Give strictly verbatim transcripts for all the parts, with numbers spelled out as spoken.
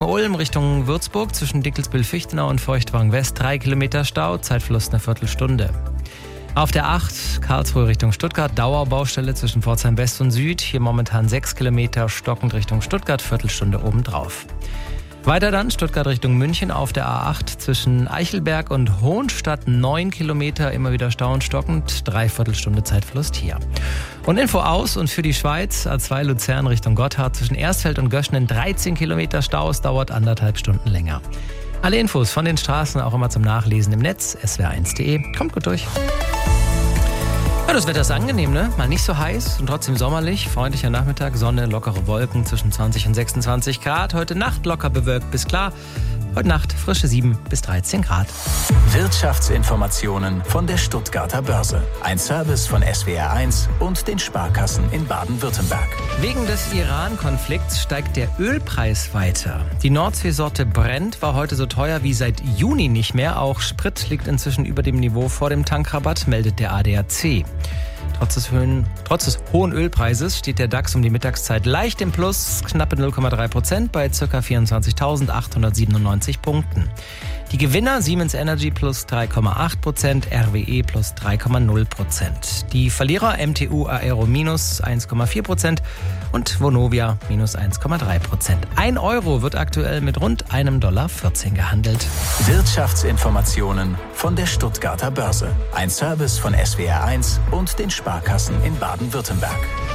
Ulm Richtung Würzburg zwischen Dickelsbühl-Fichtenau und Feuchtwagen West drei Kilometer Stau, Zeitverlust eine Viertelstunde. Auf der acht Karlsruhe Richtung Stuttgart, Dauerbaustelle zwischen Pforzheim West und Süd. Hier momentan sechs Kilometer stockend Richtung Stuttgart, Viertelstunde obendrauf. Weiter dann Stuttgart Richtung München auf der A acht zwischen Eichelberg und Hohenstadt neun Kilometer, immer wieder Stau und stockend, Dreiviertelstunde Zeitverlust hier. Und Info aus und für die Schweiz, A zwei Luzern Richtung Gotthard zwischen Erstfeld und Göschnen dreizehn Kilometer Stau, es dauert anderthalb Stunden länger. Alle Infos von den Straßen auch immer zum Nachlesen im Netz, S W R eins punkt de. Kommt gut durch. Ja, das Wetter ist angenehm, ne? Mal nicht so heiß und trotzdem sommerlich. Freundlicher Nachmittag, Sonne, lockere Wolken zwischen zwanzig und sechsundzwanzig Grad. Heute Nacht locker bewölkt bis klar. Heute Nacht frische sieben bis dreizehn Grad. Wirtschaftsinformationen von der Stuttgarter Börse. Ein Service von S W R eins und den Sparkassen in Baden-Württemberg. Wegen des Iran-Konflikts steigt der Ölpreis weiter. Die Nordseesorte Brent war heute so teuer wie seit Juni nicht mehr. Auch Sprit liegt inzwischen über dem Niveau vor dem Tankrabatt, meldet der A D A C. Trotz des, hohen, trotz des hohen Ölpreises steht der DAX um die Mittagszeit leicht im Plus, knappe null Komma drei Prozent bei ca. vierundzwanzigtausendachthundertsiebenundneunzig Punkten. Die Gewinner Siemens Energy plus drei Komma acht Prozent, R W E plus drei Komma null Prozent. Die Verlierer M T U Aero minus eins Komma vier Prozent und Vonovia minus eins Komma drei Prozent. Ein Euro wird aktuell mit rund einem Dollar vierzehn gehandelt. Wirtschaftsinformationen von der Stuttgarter Börse. Ein Service von S W R eins und den Sparkassen in Baden-Württemberg.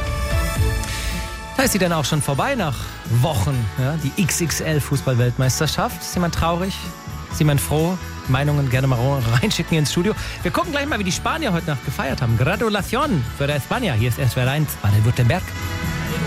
Da ist sie dann auch schon vorbei nach Wochen. Ja, die X X L-Fußball-Weltmeisterschaft. Ist jemand traurig? Ist jemand froh? Meinungen gerne mal reinschicken ins Studio. Wir gucken gleich mal, wie die Spanier heute Nacht gefeiert haben. Gratulation für der España. Hier ist S W R eins Baden-Württemberg.